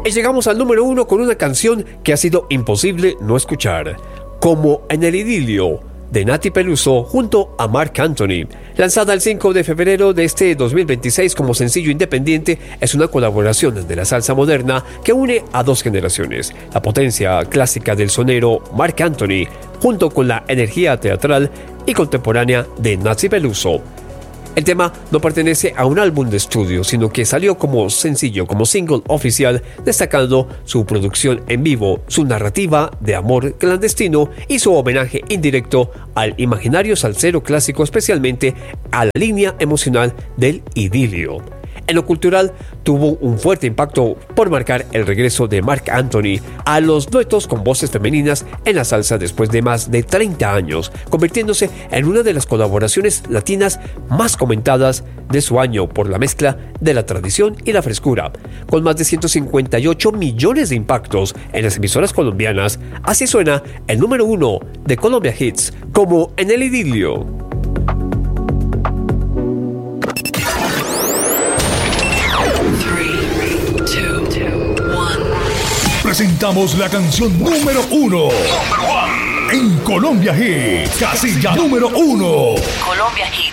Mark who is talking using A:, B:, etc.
A: Y llegamos al número 1 con una canción que ha sido imposible no escuchar, Como en el idilio, de Nati Peluso junto a Marc Anthony. Lanzada el 5 de febrero de este 2026 como sencillo independiente, es una colaboración de la salsa moderna que une a dos generaciones, la potencia clásica del sonero Marc Anthony junto con la energía teatral y contemporánea de Nati Peluso. El tema no pertenece a un álbum de estudio, sino que salió como sencillo, como single oficial, destacando su producción en vivo, su narrativa de amor clandestino y su homenaje indirecto al imaginario salsero clásico, especialmente a la línea emocional del idilio. En lo cultural, tuvo un fuerte impacto por marcar el regreso de Marc Anthony a los duetos con voces femeninas en la salsa después de más de 30 años, convirtiéndose en una de las colaboraciones latinas más comentadas de su año por la mezcla de la tradición y la frescura. Con más de 158 millones de impactos en las emisoras colombianas, así suena el número 1 de Colombia Hits, Como en el idilio.
B: Presentamos la canción número 1 en Colombia Hits, casilla número 1.
C: Colombia Hits.